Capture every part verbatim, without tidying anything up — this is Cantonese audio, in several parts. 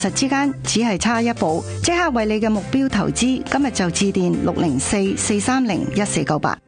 實之間只係差一步，即刻為你嘅目標投資。今日就致電六零四四三零一四九八。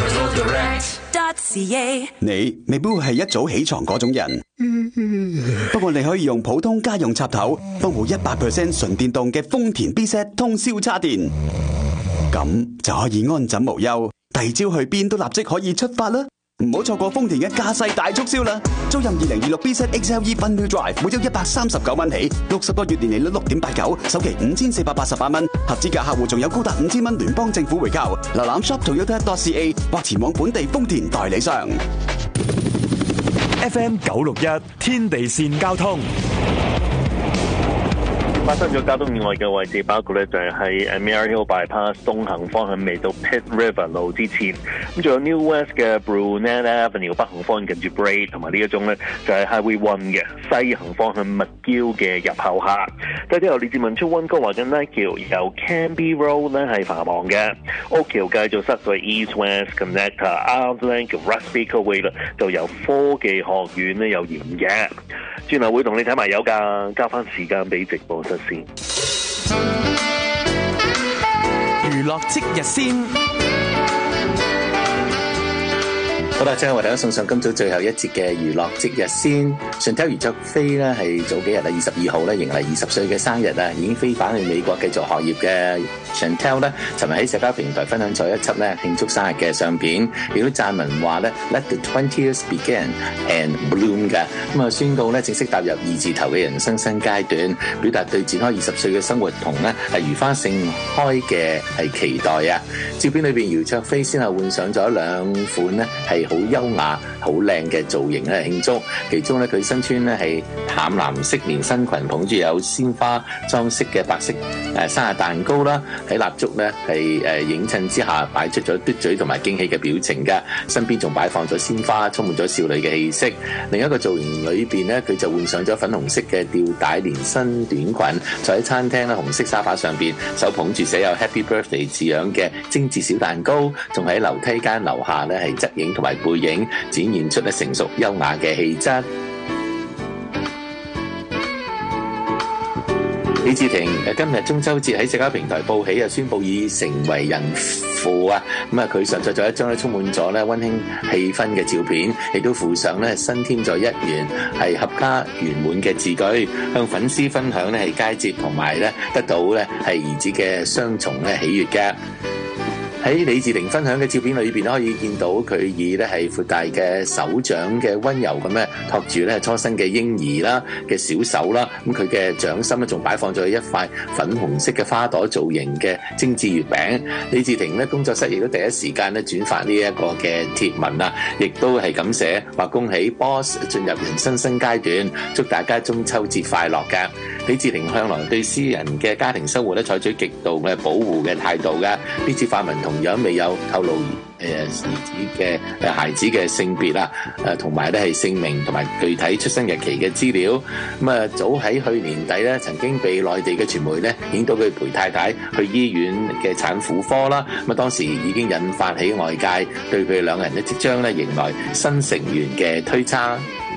你未必會係一早起床嗰種人，不過你可以用普通家用插頭幫補一百 percent 純電動嘅豐田 B Z 通宵叉電，咁就可以安枕無憂，第二朝去邊都立即可以出發啦！唔好錯過豐田嘅駕駛大促銷啦！租任二零二六 B Z X L E Fun Wheel Drive，每周一百三十九蚊起，六十個月年利率六點八九，首期五千四百八十八蚊，合資格客戶仲有高達五千蚊聯邦政府回購。瀏覽 shop toyota dot c a 或前往本地豐田代理商。 F M 九六一天地線交通。 發生咗交通意外嘅位置包括咧就係喺 Mirror Hill Bypass 東行方向未到 Pitt River 路之前，咁仲有 New West 嘅 Brunette Avenue 北行方向近住 Braid， 同埋呢一種咧就係 Highway One 嘅西行方向麥嬌嘅入口下。跟住由列治文出溫哥華嘅 Night 橋由 Canby Road 咧係繁忙嘅，屋橋繼續塞在 East West Connector，Outland 嘅 Ruspico Way 啦就由科技學院咧有延嘅。轉頭會同你睇埋有㗎，交翻時間俾直播室先。 娛樂即日先。 好啦，即係為大家送上今早最後一節嘅娛樂即日先。Chantel 余卓飛咧係早幾日啊，二十二號咧迎嚟二十歲嘅生日啊，已經飛返去美國繼續學業嘅 Chantel 咧，尋日喺社交平台分享咗一輯咧慶祝生日嘅相片，亦都撰文話咧 Let the twenties begin and bloom 嘅，咁啊宣告咧正式踏入二字頭嘅人生新階段，表達對展開二十歲嘅生活同咧係如花盛開嘅係期待啊！照片裏邊余卓飛先後換上咗兩款咧係好優雅、好靚嘅造型咧慶祝，其中咧佢身穿咧係淡藍色連身裙，捧住有鮮花裝飾嘅白色誒生日蛋糕啦，喺蠟燭咧係誒映襯之下擺出咗嘟嘴同埋驚喜嘅表情㗎，身邊仲擺放咗鮮花，充滿咗少女嘅氣息。另一個造型裏邊咧，佢就換上咗粉紅色嘅吊帶連身短裙，坐喺餐廳咧紅色沙發上邊，手捧住寫有 Happy Birthday 字樣嘅精緻小蛋糕，仲喺樓梯間樓下咧係側影同埋背影，展現出咧成熟優雅嘅氣質。李治廷今日中秋節喺社交平台報喜啊，宣布已成為人父啊！咁啊，佢上載咗一張咧充滿咗咧溫馨氣氛嘅照片，亦都附上咧新添咗一元係合家圓滿嘅字句，向粉絲分享咧係佳節同埋咧得到咧係兒子嘅雙重咧喜悅嘅。喺李治廷分享嘅照片裏邊可以見到佢以咧係闊大嘅手掌嘅溫柔咁咧托住咧初生嘅嬰兒啦嘅小手啦，咁佢嘅掌心咧仲擺放咗一塊粉紅色嘅花朵造型嘅精緻月餅。李治廷咧工作室亦都第一時間咧轉發呢一個嘅貼文啊，亦都係咁寫話恭喜 Boss 進入人生新階段，祝大家中秋節快樂㗎。李治廷向來對私人嘅家庭生活咧採取極度嘅保護嘅態度㗎，呢次發文同樣未有透露誒兒子嘅誒孩子嘅性別啊，誒同埋咧係姓名同埋具體出生日期嘅資料。咁啊，早喺去年底咧，曾經被內地嘅傳媒咧影到佢陪太太去醫院嘅產婦科啦。咁啊，當時已經引發起外界對佢哋兩個人咧即將咧迎來新成員嘅推測。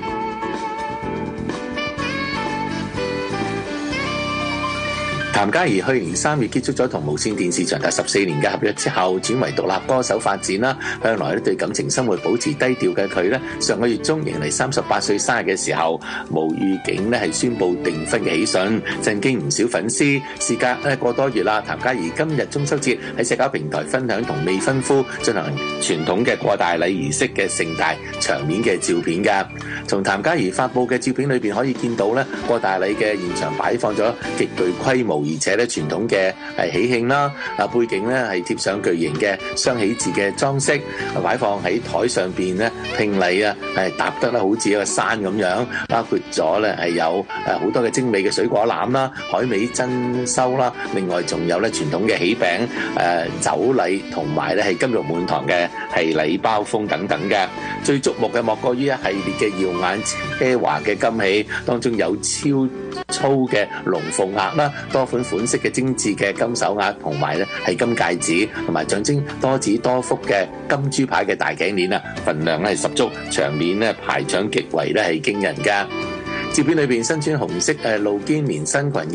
譚嘉儀去年三月結束咗同無線電視長達十四年嘅合約之後，轉為獨立歌手發展啦。向來咧對感情生活保持低調嘅佢咧，上個月中迎嚟三十八歲生日嘅時候，無預警咧係宣布訂婚嘅喜訊，震驚唔少粉絲。事隔咧個多月啦，譚嘉儀今日中秋節喺社交平台分享同未婚夫進行傳統嘅過大禮儀式嘅盛大場面嘅照片㗎。從譚嘉儀發布嘅照片裏邊可以見到咧，過大禮嘅現場擺放咗極具規模而且咧傳統嘅係喜慶啦，啊背景咧係貼上巨型嘅雙喜字嘅裝飾，擺放喺台上邊咧聘禮啊，係搭得咧好似一個山咁樣，包括咗咧係有誒好多嘅精美嘅水果籃啦、海味珍饈啦，另外仲有咧傳統嘅喜餅、誒酒禮同埋咧係金玉滿堂嘅係禮包封等等嘅。最矚目嘅莫過於一系列嘅耀眼奢華嘅金器，當中有超粗嘅龍鳳鈪啦，多款款式嘅精緻嘅金手鈪，同埋咧係金戒指，同埋象徵多子多福嘅金豬牌嘅大頸鏈啊，份量咧係十足，場面咧排場極為咧係驚人㗎。 照片裏邊身穿紅色誒露肩連身裙